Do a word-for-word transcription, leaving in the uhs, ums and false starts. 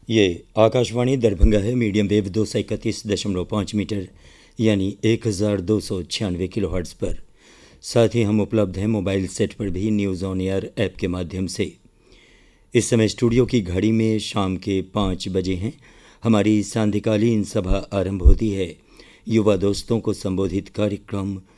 ये आकाशवाणी दरभंगा है। Medium wave दो सौ इकतीस दशमलव पाँच मीटर यानी एक हज़ार दो सौ छियानवे किलो हर्ट्ज़ पर। साथ ही हम उपलब्ध हैं मोबाइल सेट पर भी न्यूज़ ऑन एयर ऐप के माध्यम से। इस समय स्टूडियो की घड़ी में शाम के पाँच बजे हैं। हमारी सांध्यकालीन सभा आरंभ होती है। युवा दोस्तों को संबोधित कार्यक्रम